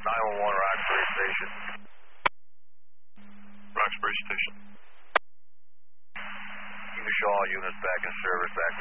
911 Roxbury Station. Roxbury Station. You can show all units back in service, back